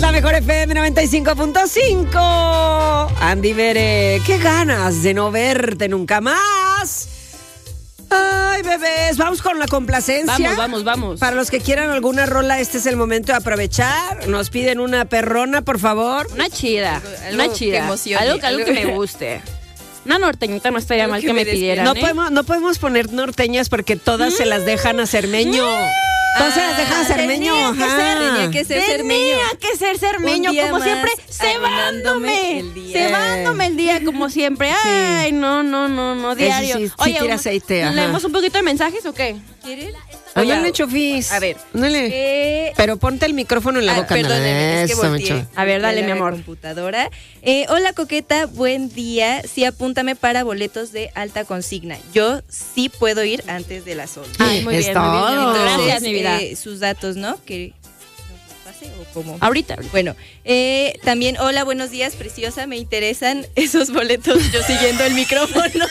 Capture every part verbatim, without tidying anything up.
la mejor F M noventa y cinco punto cinco. Andy Bere, qué ganas de no verte nunca más. Ay, bebés, vamos con la complacencia. Vamos, vamos, vamos. Para los que quieran alguna rola, este es el momento de aprovechar. Nos piden una perrona, por favor. Una chida, Algo una chida. que emocione, algo, algo algo- que me guste. Una norteñita no estaría Algo mal que que me me despierte. pidieran. No ¿eh? podemos, no podemos poner norteñas porque todas se las dejan a Cermeño. Todas se las dejan a Cermeño. tenía que ajá. ser, Tenía que ser cermeño. Tenía que ser cermeño, Un día como más, siempre, arruinándome cebándome. el día. Cebándome el día, como siempre. Ay, no, no, no, no, diario. sí, sí tira aceite, ajá. ¿leemos un poquito de mensajes o qué? ¿Quieren? Ándale, Chofis. A ver. Ándale. Eh, Pero ponte el micrófono en la Ah, boca. perdóneme, es que Eso, volteé. Mecho. A ver, dale, Volteé mi la amor. computadora. Eh, hola, Coqueta, buen día. Sí, apúntame para boletos de alta consigna. Yo sí puedo ir antes de las once. Ay, muy Es bien, muy bien. todo. Gracias, Entonces, mi vida. eh, sus datos, ¿no? Que nos pase o cómo. Ahorita, ahorita. Bueno, eh, también, hola, buenos días, preciosa. Me interesan esos boletos, yo siguiendo el micrófono.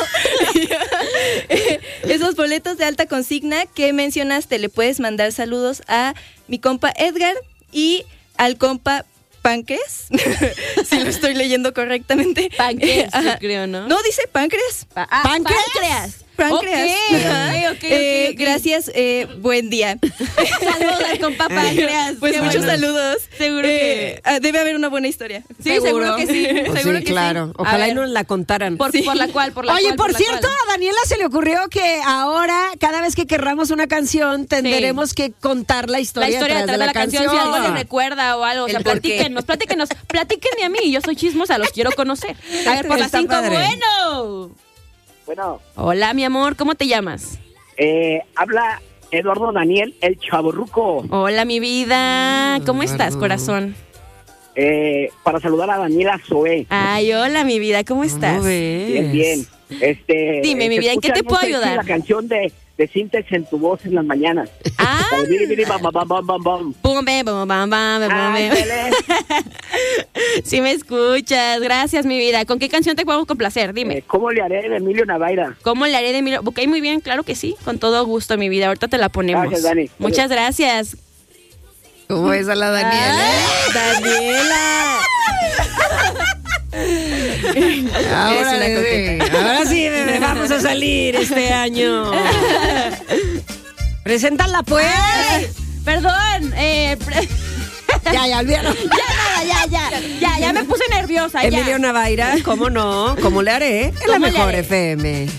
Eh, esos boletos de alta consigna que mencionaste, le puedes mandar saludos a mi compa Edgar y al compa Páncreas, si lo estoy leyendo correctamente. Páncreas, Ajá. yo creo, ¿no? No, dice Páncreas. Pa- ah, ¿Páncreas? Páncreas. Páncreas. Ok, Ajá. ok, ok, ok, Eh, ok. Gracias, eh, buen día. Saludos al compa Páncreas. Pues Qué muchos bueno. saludos. Seguro Eh, ah, debe haber una buena historia. Sí, seguro que sí. Pues Seguro sí, que claro. sí. Ojalá A y ver, nos la contaran. Por, por la cual, por la Oye, cual. por la cierto, cual. a Daniela se le ocurrió que ahora, cada vez que querramos una canción, tendremos que contar la historia, La historia detrás de la canción, si algo les recuerda o algo. O sea, El por qué. platíquenos, platíquenos, platíquenme a mí. Yo soy chismosa, los quiero conocer. A ver, por las Está cinco, padre. bueno. Bueno, Hola, mi amor, ¿cómo te llamas? eh, habla Eduardo Daniel, el chavorruco, Hola, mi vida. ¿Cómo estás, Eduardo. corazón? eh, para saludar a Daniela Zoé. Ay, hola, mi vida, ¿cómo estás? ¿Cómo ves? Bien, bien. Este, Dime, mi se vida, ¿en qué escucha te bien puedo sexy ayudar? La canción de, de Sintex en tu voz en las mañanas. Ah, La de biri, biri, bam, bam, bam, bam, bam. pum, bam, bam, bam, bam, bam. Ándale. Sí me escuchas, gracias, mi vida. ¿Con qué canción te puedo complacer? Dime. Eh, ¿Cómo le haré de Emilio Navaira? ¿Cómo le haré de mi... Ok, muy bien, claro que sí. Con todo gusto, mi vida. Ahorita te la ponemos. Gracias, Dani. Muchas gracias. ¿Cómo es a la Daniela? Daniela. Ahora, Eres una bebé. Ahora sí, bebé, vamos a salir este año. Preséntala, pues. Perdón. Eh, pre- Ya, ya, olvídalo. ya, nada, ya, ya. Ya, ya me puse nerviosa. Ya. Emilio Navaira, ¿cómo no? ¿Cómo le haré? En la ¿Cómo le mejor haré? F M.